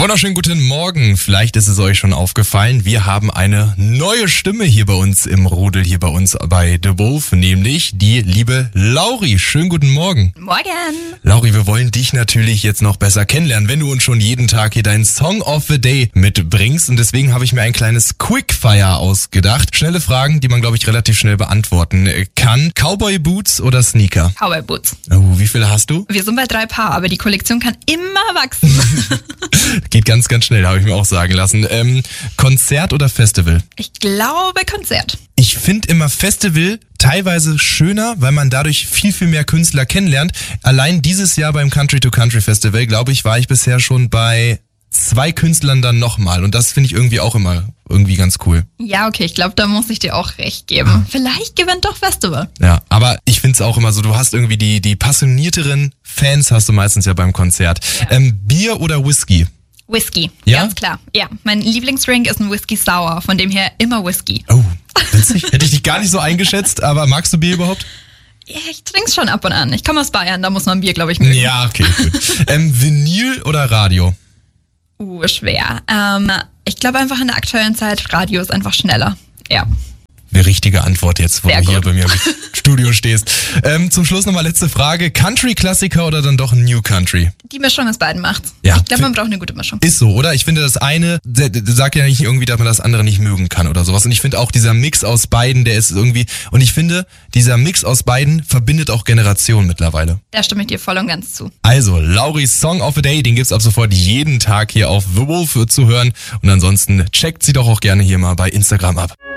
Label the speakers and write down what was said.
Speaker 1: Wunderschönen guten Morgen. Vielleicht ist es euch schon aufgefallen, wir haben eine neue Stimme hier bei uns im Rudel, hier bei uns bei The Wolf, nämlich die liebe Lauri. Schönen guten Morgen.
Speaker 2: Morgen.
Speaker 1: Lauri, wir wollen dich natürlich jetzt noch besser kennenlernen, wenn du uns schon jeden Tag hier deinen Song of the Day mitbringst. Und deswegen habe ich mir ein kleines Quickfire ausgedacht. Schnelle Fragen, die man, glaube ich, relativ schnell beantworten kann. Cowboy Boots oder Sneaker?
Speaker 2: Cowboy Boots.
Speaker 1: Oh, wie viele hast du?
Speaker 2: Wir sind bei 3 Paar, aber die Kollektion kann immer wachsen.
Speaker 1: Geht ganz, ganz schnell, habe ich mir auch sagen lassen. Konzert oder Festival?
Speaker 2: Ich glaube Konzert.
Speaker 1: Ich finde immer Festival teilweise schöner, weil man dadurch viel, viel mehr Künstler kennenlernt. Allein dieses Jahr beim Country to Country Festival, glaube ich, war ich bisher schon bei 2 Künstlern dann nochmal. Und das finde ich irgendwie auch immer irgendwie ganz cool.
Speaker 2: Ja, okay, ich glaube, da muss ich dir auch recht geben. Vielleicht gewinnt doch Festival.
Speaker 1: Ja, aber ich finde es auch immer so, du hast irgendwie die passionierteren Fans hast du meistens ja beim Konzert.
Speaker 2: Ja.
Speaker 1: Bier oder Whisky?
Speaker 2: Whisky,
Speaker 1: Ja?
Speaker 2: ganz klar. Ja, mein Lieblingsdrink ist ein Whisky Sour, von dem her immer Whisky.
Speaker 1: Oh, witzig. Hätte ich dich gar nicht so eingeschätzt, aber magst du Bier überhaupt?
Speaker 2: Ja, ich trink's schon ab und an. Ich komme aus Bayern, da muss man Bier, glaube ich, mögen.
Speaker 1: Ja, okay, gut. Vinyl oder Radio?
Speaker 2: Schwer. Ich glaube einfach in der aktuellen Zeit, Radio ist einfach schneller. Ja.
Speaker 1: Eine richtige Antwort jetzt, wo
Speaker 2: Sehr
Speaker 1: du hier
Speaker 2: gut.
Speaker 1: bei mir im Studio stehst. Zum Schluss nochmal letzte Frage. Country-Klassiker oder dann doch New Country?
Speaker 2: Die Mischung aus beiden macht's.
Speaker 1: Ja.
Speaker 2: Ich glaube, man braucht eine gute Mischung.
Speaker 1: Ist so, oder? Ich finde, das eine sagt ja nicht irgendwie, dass man das andere nicht mögen kann oder sowas. Und ich finde auch dieser Mix aus beiden, der ist irgendwie... Und ich finde, dieser Mix aus beiden verbindet auch Generationen mittlerweile.
Speaker 2: Da stimme ich dir voll und ganz zu.
Speaker 1: Also, Lauris Song of the Day, den gibt's ab sofort jeden Tag hier auf The Wolf zu hören. Und ansonsten checkt sie doch auch gerne hier mal bei Instagram ab.